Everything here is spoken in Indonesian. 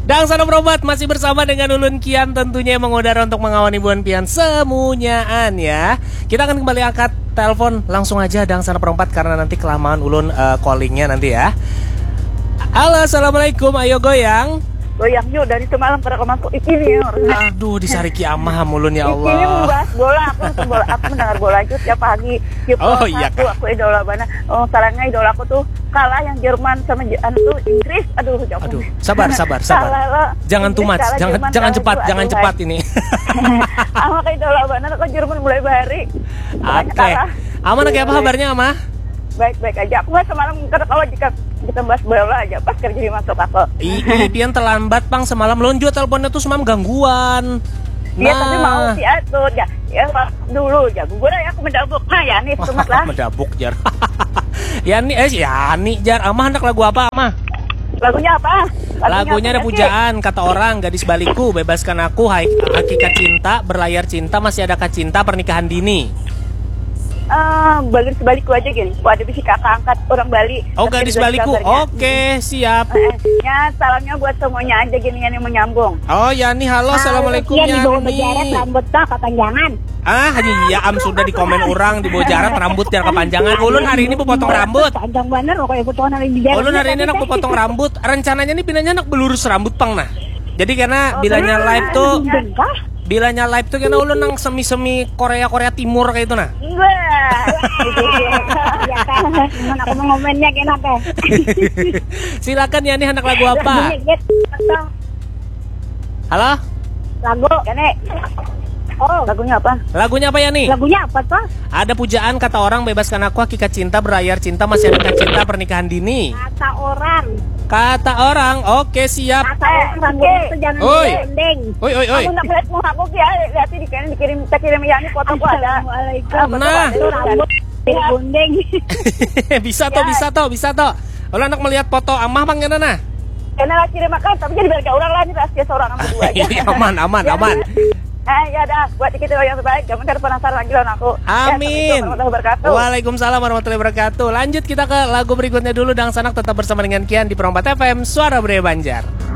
Dan Sana Berobat masih bersama dengan Ulun Kian, tentunya yang mengudara untuk mengawani Buan Pian semunyaan ya. Kita akan kembali angkat telepon langsung aja Dang Sana Berobat karena nanti kelamaan Ulun callingnya nanti ya. Halo, assalamualaikum, ayo goyang. Goyang yuk dari semalam pada masuk ini ya. Aduh, disariki amah mulun ya Allah. Ini membahas bola, aku mendengar bola itu tiap pagi. Oh iya kak. Aku idola mana? Oh salahnya idola aku tuh kalah yang Jerman sama tuh Inggris. Aduh, sabar. Jangan too much, jangan cepat ini. Ama kayak idola mana? Kok Jerman mulai bari. Oke. Ama kayak apa kabarnya Ama? Baik-baik aja. Aku nggak semalam kalau jika kita bahas bola aja pas kerja masuk aku. Pian terlambat pang semalam lonjo teleponnya tuh semalam gangguan. Iya tapi mau sih tuh ya dulu ya gue ya aku mendabuk. Nah ya nih cuma lah. Mendabuk jar. Yani jar. Amah hendak lagu apa Amah? Lagunya apa? Lagunya ada pujaan kata orang gadis baliku bebaskan aku hakikat cinta berlayar cinta masih adakah cinta pernikahan dini. Gadis baliku aja gini. Ada bisi kakak angkat orang Bali. Oh gadis baliku. Oke, siap. Ya salamnya buat semuanya aja gini yang menyambung. Oh Yani halo assalamualaikum Yani. Berjarak rambutnya kepanjangan. Iya sudah di komen orang di jarak rambut yang kepanjangan. Ulun hari ini mau potong rambut. Panjang bener kayak potongan hari di jarak. Ulun hari ini nak potong rambut. Rencananya nih pinanya nak belurus rambut pang nah. Jadi karena bilanya live tuh karena ulun nang semi Korea Timur kayak itu nah. Ya kan, mana aku mau ngomennya kenapa? Silakan ya nih anak lagu apa? Halo? Lagu, kene. Oh, lagunya apa? Lagunya apa ya nih? Lagunya apa tuh? Ada pujaan kata orang bebaskan aku hakikat cinta berlayar cinta masih ada cinta pernikahan dini. Kata orang, oke siap. Kata orang itu jangan dendeng. Oi. Aku nak lihat muka aku ya, lihat dikirim ya ini foto aku ada. Assalamualaikum. Nah, rambut dendeng. bisa toh. Kalau anak melihat foto amah bang gimana nah? Karena kirim makan, tapi jadi biar orang lain rahasia seorang sama dua aja. aman. Ya dah, buat kita yang terbaik. Jangan cari penasaran lagi lawan aku. Amin. Ya, Waalaikumsalam warahmatullahi wabarakatuh. Lanjut kita ke lagu berikutnya dulu. Dang Sanak tetap bersama dengan Kian di Perompat FM Suara Budaya Banjar.